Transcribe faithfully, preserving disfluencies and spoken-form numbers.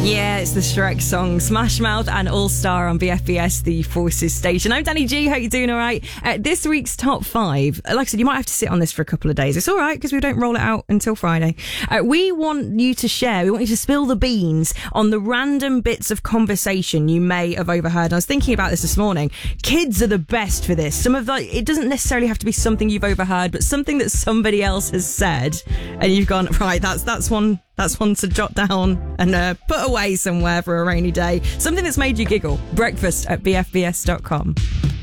Yeah, it's the Shrek song, Smash Mouth and All Star on B F B S, the Forces station. I'm Danny G, hope you're doing all right. Uh, this week's top five, like I said, you might have to sit on this for a couple of days. It's all right because we don't roll it out until Friday. Uh, we want you to share, we want you to spill the beans on the random bits of conversation you may have overheard. I was thinking about this this morning. Kids are the best for this. Some of the, it doesn't necessarily have to be something you've overheard, but something that somebody else has said, and you've gone, right, that's that's one. That's one to jot down and uh, put away somewhere for a rainy day. Something that's made you giggle. Breakfast at b f b s dot com.